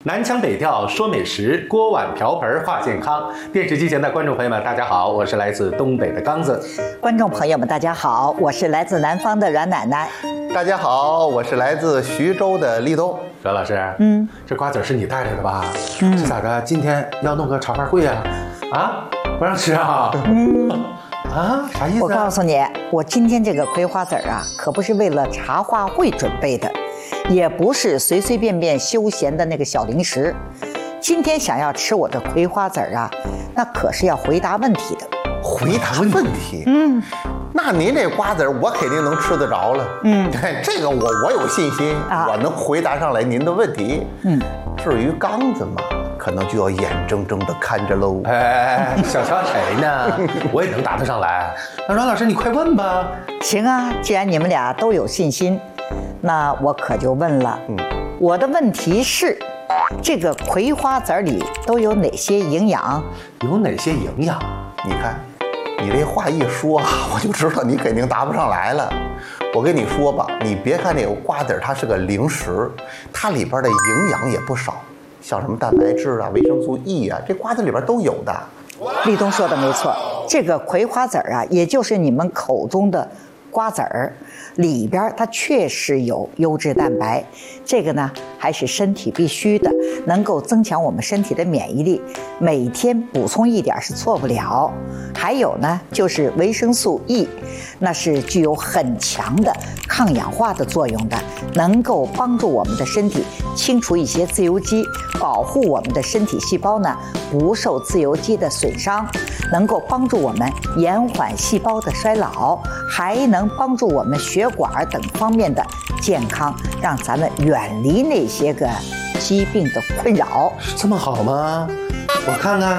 南腔北调说美食，锅碗瓢盆话健康。电视机前的观众朋友们，大家好，我是来自东北的刚子。 观众朋友们，大家好，我是来自南方的阮奶奶。 大家好，我是来自徐州的立冬。 阮老师，这瓜子是你带来的吧？这咋着？今天要弄个茶话会啊？啊，不让吃啊？啊，啥意思啊？ 我告诉你，我今天这个葵花籽啊，可不是为了茶话会准备的，也不是随随便便休闲的那个小零食。今天想要吃我的葵花籽啊，那可是要回答问题的。 回答问题？那您这瓜子我肯定能吃得着了。这个我有信心，我能回答上来您的问题。至于刚子嘛，可能就要眼睁睁地看着喽。 哎，小瞧谁呢？我也能答得上来。那阮老师，你快问吧。 行啊，既然你们俩都有信心，那我可就问了。我的问题是，这个葵花籽里都有哪些营养？ 有哪些营养？ 你看，你这话一说啊，我就知道你肯定答不上来了。我跟你说吧，你别看这个瓜子它是个零食，它里边的营养也不少，像什么蛋白质啊、维生素 E 啊，这瓜子里边都有的。 立冬说的没错，这个葵花籽啊，也就是你们口中的瓜子儿，里边它确实有优质蛋白，这个呢还是身体必须的，能够增强我们身体的免疫力，每天补充一点是错不了。还有呢，就是维生素 E， 那是具有很强的抗氧化的作用的，能够帮助我们的身体清除一些自由基，保护我们的身体细胞呢不受自由基的损伤，能够帮助我们延缓细胞的衰老，还能帮助我们血管等方面的健康，让咱们远离那些个疾病的困扰。 这么好吗？我看看。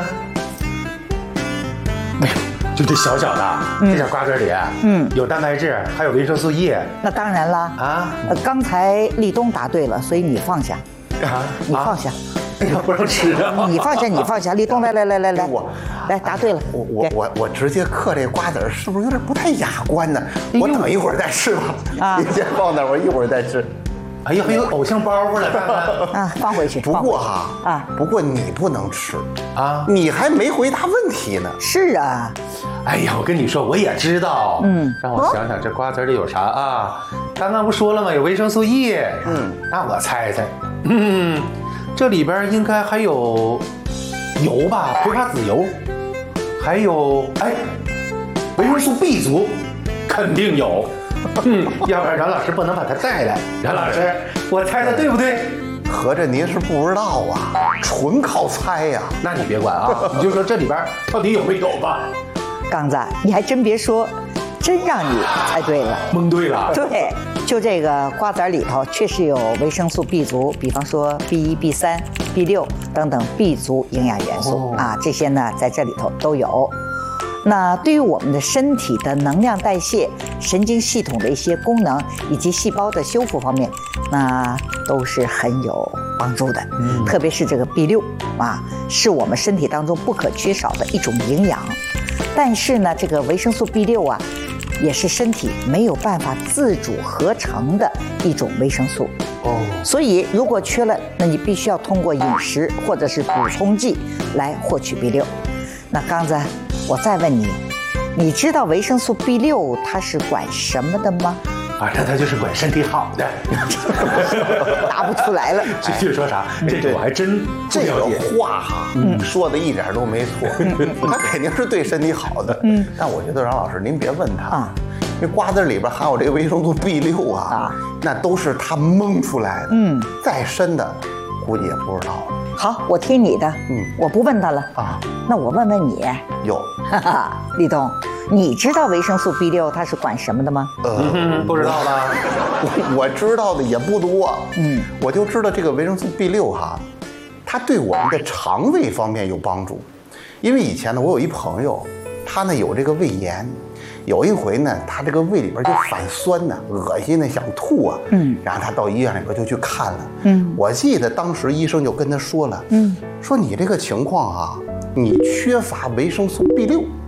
哎呦，就这小小的，这点瓜子里，有蛋白质，还有维生素 E。 那当然了啊，刚才立冬答对了，所以你放下啊，你放下。 哎呀，不让吃啊！ 你放下，你放下。立冬，来，来，答对了。 我直接嗑这瓜子是不是有点不太雅观呢？我等一会儿再吃吧。你先放那儿，我一会儿再吃。 哎呀，还有偶像包袱了，看看啊，放回去。 不过不过你不能吃啊，你还没回答问题呢。 是啊。 哎呀，我跟你说，我也知道。让我想想，这瓜子里有啥啊？刚刚不说了吗？有维生素 E。那我猜猜，这里边应该还有油吧，葵花籽油，还有维生素 B 族，肯定有。要不然阮老师不能把它带来。阮老师，我猜的对不对？ 合着您是不知道啊，纯靠猜呀。 那你别管啊，你就说这里边到底有没有吧。 刚子，你还真别说，真让你猜对了， 蒙对了。 对，就这个瓜子里头确实有维生素 B 族，比方说 B1、B3、B6等等 B 族营养元素啊，这些呢在这里头都有。那对于我们的身体的能量代谢、神经系统的一些功能以及细胞的修复方面，那都是很有帮助的。特别是这个 B6啊，是我们身体当中不可缺少的一种营养。但是呢，这个维生素 B6啊，也是身体没有办法自主合成的一种维生素。所以如果缺了，那你必须要通过饮食或者是补充剂来获取 B6。那刚子，我再问你，你知道维生素 B6它是管什么的吗？ 反正它就是管身体好的。 答不出来了。 这说啥？这个我还真不了解。 这个话说的一点都没错，它肯定是对身体好的。但我觉得阮老师您别问他这瓜子里边含有这个维生素 B6啊，那都是他蒙出来的。再深的估计也不知道。 好，我听你的。我不问他了啊。那我问问你。 有。 立冬，你知道维生素 B6它是管什么的吗？ 不知道吧？ 我知道的也不多。我就知道这个维生素 B6它对我们的肠胃方面有帮助。因为以前呢，我有一朋友，他呢有这个胃炎。有一回呢，他这个胃里边就反酸呢，恶心的想吐啊。然后他到医院里边就去看了。我记得当时医生就跟他说了，说你这个情况你缺乏维生素 B6。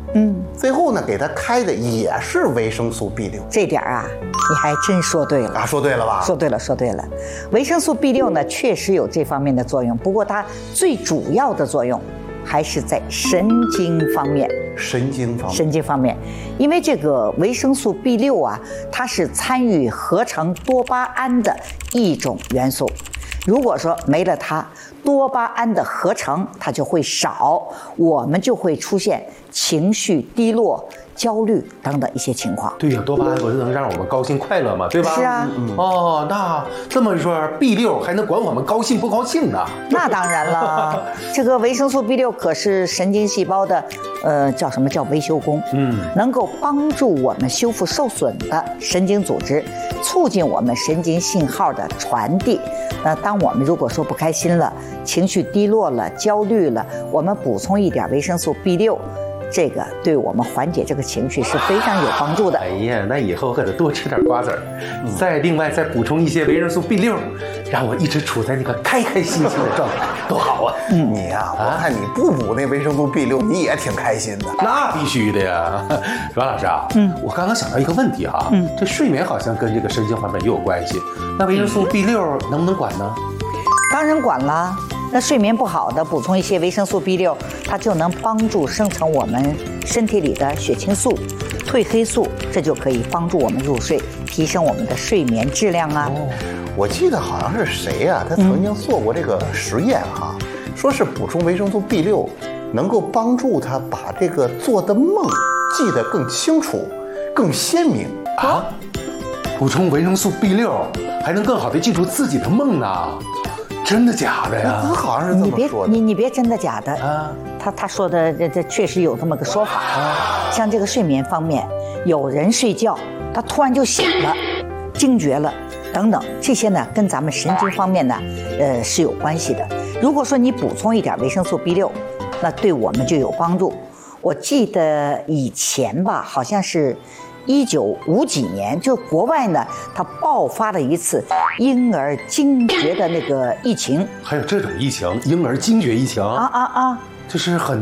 最后呢，给他开的也是维生素 B6。 这点啊，你还真说对了啊，说对了吧？ 说对了，说对了。维生素 B6呢，确实有这方面的作用，不过它最主要的作用还是在神经方面。神经方面，因为这个维生素 B6啊，它是参与合成多巴胺的一种元素。如果说没了它，多巴胺的合成它就会少，我们就会出现情绪低落、焦虑等等一些情况。 对呀，多巴胺不是能让我们高兴快乐吗？对吧？ 是啊。 哦，那这么说 ，B6还能管我们高兴不高兴呢？ 那当然了，这个维生素 B6可是神经细胞的，叫什么叫维修工？能够帮助我们修复受损的神经组织，促进我们神经信号的传递。那当我们如果说不开心了、情绪低落了、焦虑了，我们补充一点维生素 B6。这个对我们缓解这个情绪是非常有帮助的。 哎呀，那以后可得多吃点瓜子儿，另外再补充一些维生素 B6，让我一直处在那个开开心心的状态，多好啊！ 你呀，我看你不补那维生素 B6，你也挺开心的。 那必须的呀，阮老师啊，我刚刚想到一个问题哈，这睡眠好像跟这个神经方面也有关系，那维生素 B6能不能管呢？ 当然管了。那睡眠不好的，补充一些维生素 B6，它就能帮助生成我们身体里的血清素、褪黑素，这就可以帮助我们入睡，提升我们的睡眠质量啊。 我记得好像是谁啊，他曾经做过这个实验哈，说是补充维生素 B6，能够帮助他把这个做的梦记得更清楚、更鲜明啊。补充维生素 B6还能更好的记住自己的梦呢。真的假的呀？ 他好像是这么说的。 你别真的假的啊！他说的这确实有这么个说法啊。像这个睡眠方面，有人睡觉他突然就醒了，惊觉了等等，这些呢跟咱们神经方面呢是有关系的。如果说你补充一点维生素 B6，那对我们就有帮助。我记得以前吧，好像是1950几年，就国外呢，它爆发了一次婴儿惊厥的那个疫情。 还有这种疫情，婴儿惊厥疫情？ 啊！ 这是很